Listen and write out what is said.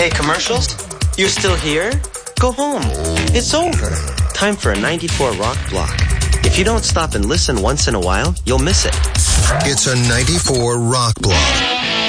Hey, commercials? You're still here? Go home. It's over. Time for a 94 Rock block. If you don't stop and listen once in a while, you'll miss it. It's a 94 Rock block.